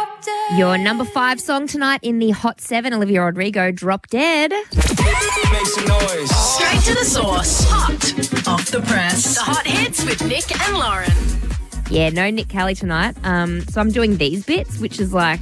Your number 5 song tonight in the Hot 7, Olivia Rodrigo, Drop Dead. Make some noise. Straight to the source. Hot off the press. The hot hits with Nick and Lauren. Yeah, no Nick Kelly tonight. So I'm doing these bits, which is like...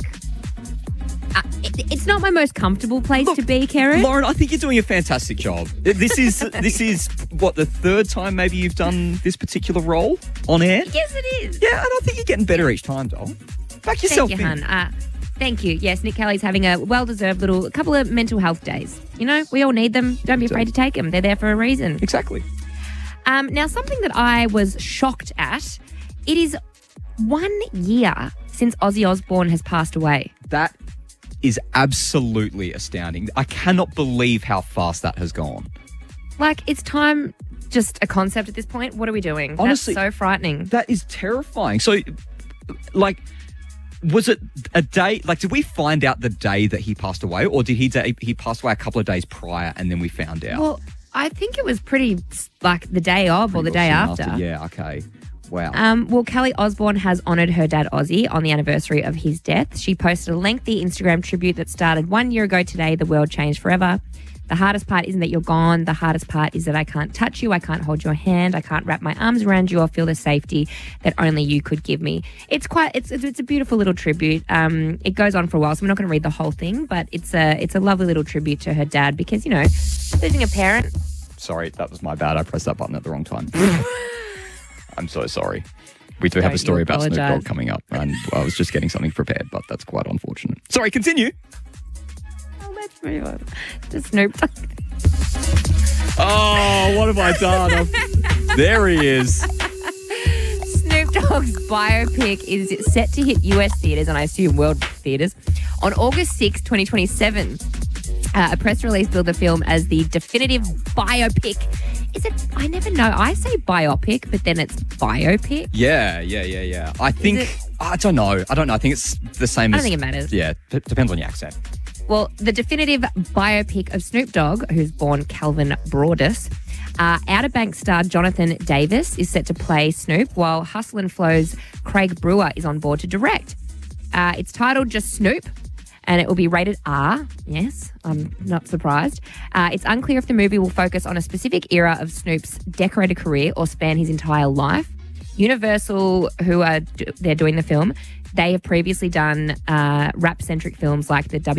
it's not my most comfortable place to be, Karen. Lauren, I think you're doing a fantastic job. This is what, the third time maybe you've done this particular role on air? Yes, it is. Yeah, and I think you're getting better each time, doll. Back yourself Thank you, in. hun. Thank you. Yes, Nick Kelly's having a well-deserved couple of mental health days. You know, we all need them. Don't be afraid to take them. They're there for a reason. Exactly. Now, something that I was shocked at, it is 1 year since Ozzy Osbourne has passed away. That is absolutely astounding. I cannot believe how fast that has gone. Like, it's time, just a concept at this point. What are we doing? Honestly, that's so frightening. That is terrifying. So, like, was it a day? Like, did we find out the day that he passed away, or did he passed away a couple of days prior and then we found out? Well, I think it was pretty like the day of or the day after. Yeah. Okay. Wow. Well, Kelly Osbourne has honoured her dad Ozzy on the anniversary of his death. She posted a lengthy Instagram tribute that started 1 year ago today. The world changed forever. The hardest part isn't that you're gone. The hardest part is that I can't touch you. I can't hold your hand. I can't wrap my arms around you or feel the safety that only you could give me. It's a beautiful little tribute. It goes on for a while, so I'm not going to read the whole thing, but it's a lovely little tribute to her dad because, you know, losing a parent. Sorry, that was my bad. I pressed that button at the wrong time. I'm so sorry. We do have a story about Snoop Dogg coming up, and I was just getting something prepared, but that's quite unfortunate. Sorry, continue. Oh, let's move on to Snoop Dogg. Oh, what have I done? There he is. Snoop Dogg's biopic is set to hit US theatres and I assume world theatres on August 6, 2027. A press release billed the film as the definitive biopic. Is it? I never know. I say biopic, but then it's biopic. Yeah. I think, I don't know. I think it's the same as... I don't think it matters. Yeah, depends on your accent. Well, the definitive biopic of Snoop Dogg, who's born Calvin Broadus, Outer Banks star Jonathan Davis is set to play Snoop, while Hustle and Flow's Craig Brewer is on board to direct. It's titled just Snoop, and it will be rated R. Yes, I'm not surprised. It's unclear if the movie will focus on a specific era of Snoop's decorated career or span his entire life. Universal, they're doing the film, they have previously done rap-centric films like the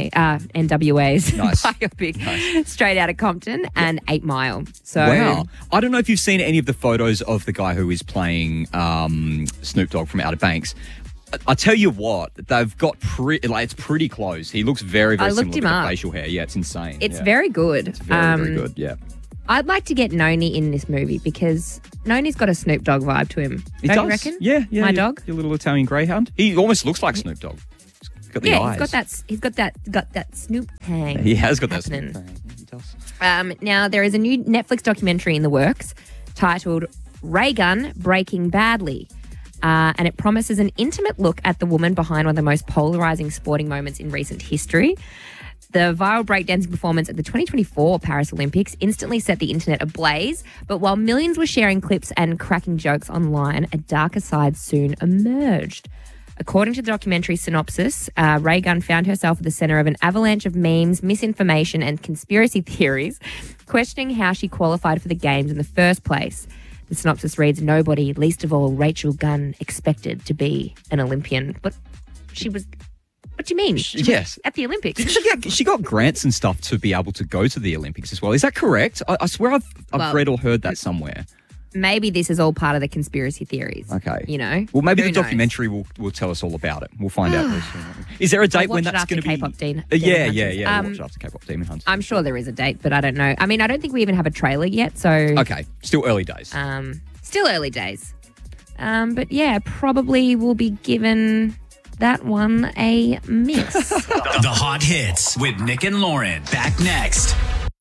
NWA's biopic Straight Outta Compton and 8 Mile. So, wow. I don't know if you've seen any of the photos of the guy who is playing Snoop Dogg from Outer Banks. I tell you what, they've got it's pretty close. He looks very, very similar with the facial hair. Yeah, it's insane. It's very good. It's very good, yeah. I'd like to get Noni in this movie because Noni's got a Snoop Dogg vibe to him. Don't you reckon? Yeah. My dog? Your little Italian greyhound. He almost looks like Snoop Dogg. He's got the eyes. He's got that Snoop tang. He has got happening. That Snoop tang. He does. Now, there is a new Netflix documentary in the works titled Ray Gun Breaking Badly. And it promises an intimate look at the woman behind one of the most polarizing sporting moments in recent history. The viral breakdancing performance at the 2024 Paris Olympics instantly set the internet ablaze, but while millions were sharing clips and cracking jokes online, a darker side soon emerged. According to the documentary synopsis, Ray Gun found herself at the center of an avalanche of memes, misinformation, and conspiracy theories, questioning how she qualified for the games in the first place. The synopsis reads, nobody, least of all Rachel Gunn, expected to be an Olympian. But she was... What do you mean? Yes. At the Olympics. She got grants and stuff to be able to go to the Olympics as well. Is that correct? I swear I've read or heard that somewhere. Maybe this is all part of the conspiracy theories. Okay. You know? Well, maybe the documentary will tell us all about it. We'll find out. Is there a date when that's going to be? K-pop Demon Yeah. Hunters. Watch it after K-pop Demon Hunters. I'm sure there is a date, but I don't know. I mean, I don't think we even have a trailer yet, so... Okay. Still early days. Still early days. But yeah, probably will be given... that one a miss. The Hot Hits with Nick and Lauren. Back next.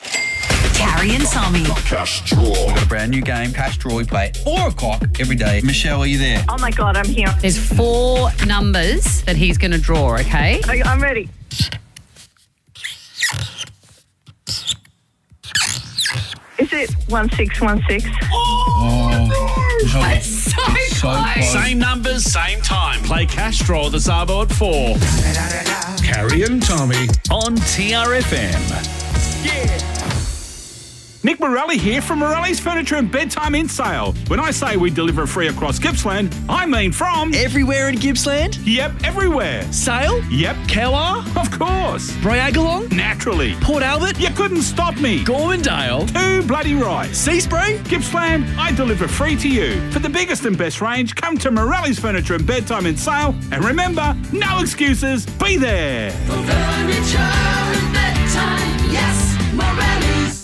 Carrie and Tommy. Cash Draw. We've got a brand new game, Cash Draw. We play at 4 o'clock every day. Michelle, are you there? Oh my God, I'm here. There's 4 numbers that he's going to draw, okay? I'm ready. Is it 1616? That's so So close. Same numbers, same time. Play Cash Draw this Arvo at 4. Carrie and Tommy. On TRFM. Nick Morelli here from Morelli's Furniture and Bedtime in Sale. When I say we deliver free across Gippsland, I mean from... Everywhere in Gippsland? Yep, everywhere. Sale? Yep. Cowar? Of course. Bryagalong? Naturally. Port Albert? You couldn't stop me. Gormandale? Too bloody right. Seaspray? Gippsland, I deliver free to you. For the biggest and best range, come to Morelli's Furniture and Bedtime in Sale. And remember, no excuses, be there. For furniture and bedtime, yes, Morelli's.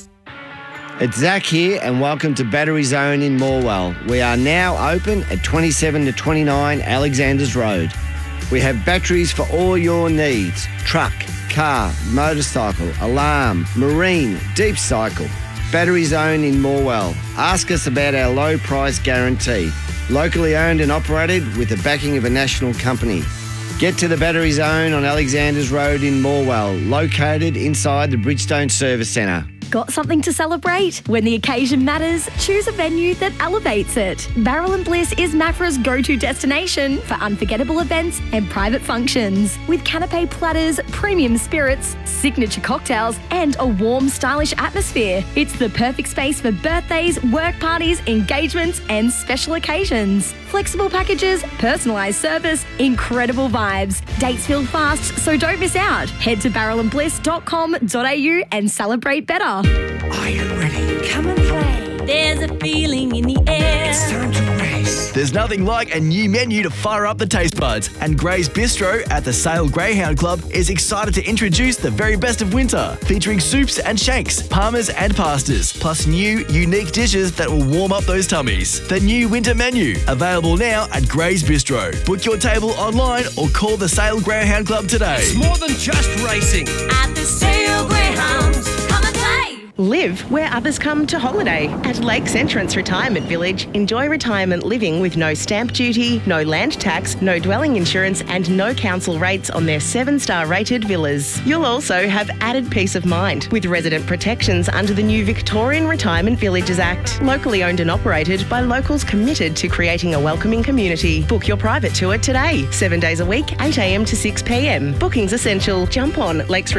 It's Zach here and welcome to Battery Zone in Morwell. We are now open at 27 to 29 Alexanders Road. We have batteries for all your needs. Truck, car, motorcycle, alarm, marine, deep cycle. Battery Zone in Morwell. Ask us about our low price guarantee. Locally owned and operated with the backing of a national company. Get to the Battery Zone on Alexanders Road in Morwell, located inside the Bridgestone Service Centre. Got something to celebrate? When the occasion matters, choose a venue that elevates it. Barrel & Bliss is Maffra's go-to destination for unforgettable events and private functions. With canapé platters, premium spirits, signature cocktails, and a warm, stylish atmosphere. It's the perfect space for birthdays, work parties, engagements, and special occasions. Flexible packages, personalised service, incredible vibes. Dates fill fast, so don't miss out. Head to barrelandbliss.com.au and celebrate better. Are you ready? Come and play. There's a feeling in the air. It's time to race. There's nothing like a new menu to fire up the taste buds. And Gray's Bistro at the Sale Greyhound Club is excited to introduce the very best of winter, featuring soups and shakes, parmas and pastas, plus new, unique dishes that will warm up those tummies. The new winter menu, available now at Gray's Bistro. Book your table online or call the Sale Greyhound Club today. It's more than just racing. At the Sale Greyhounds, come and play. Live where others come to holiday. At Lakes Entrance Retirement Village, enjoy retirement living with no stamp duty, no land tax, no dwelling insurance and no council rates on their 7-star rated villas. You'll also have added peace of mind with resident protections under the new Victorian Retirement Villages Act. Locally owned and operated by locals committed to creating a welcoming community. Book your private tour today. 7 days a week, 8 a.m. to 6 p.m. Bookings essential. Jump on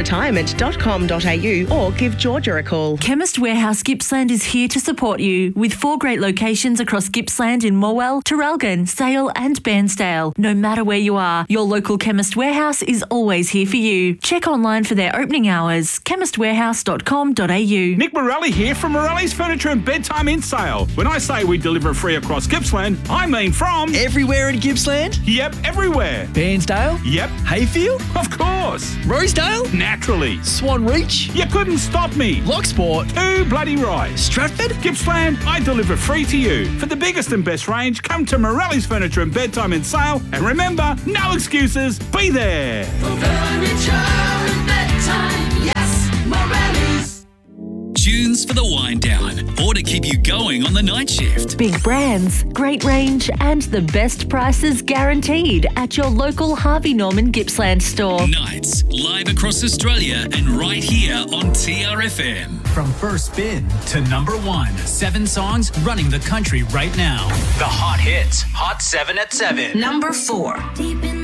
lakesretirement.com.au or give Georgia a call. Chemist Warehouse Gippsland is here to support you with 4 great locations across Gippsland in Morwell, Traralgon, Sale and Bairnsdale. No matter where you are, your local Chemist Warehouse is always here for you. Check online for their opening hours, chemistwarehouse.com.au. Nick Morelli here from Morelli's Furniture and Bedtime in Sale. When I say we deliver free across Gippsland, I mean from... Everywhere in Gippsland? Yep, everywhere. Bairnsdale? Yep. Hayfield? Of course. Rosedale? Naturally. Swan Reach? You couldn't stop me. Locksport? Too bloody right. Stratford? Gippsland, I deliver free to you. For the biggest and best range, come to Morelli's Furniture and Bedtime in Sale. And remember, no excuses, be there. For furniture and bedtime, yes, Morelli's. Tunes for the wind down or to keep you going on the night shift. Big brands, great range and the best prices guaranteed at your local Harvey Norman Gippsland store. Nights live across Australia and right here on TRFM. From first spin to number 1, 7 songs running the country right now. The Hot Hits, Hot 7 at 7. Number 4. Deep in